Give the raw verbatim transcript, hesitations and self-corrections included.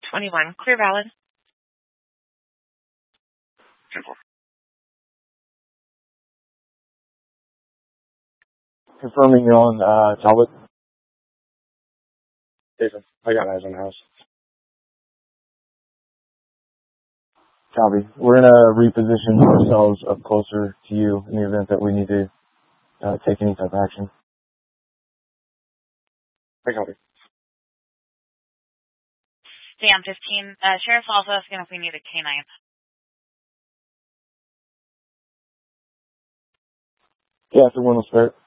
twenty-one. Clear valid. Confirming you're on uh, Talbot. Jason, I got eyes on the house. Copy. We're going to reposition ourselves up closer to you in the event that we need to uh, take any type of action. I copy. Stam fifteen. Uh, Sheriff's also asking if we need a K nine. Yeah, if the one will spare.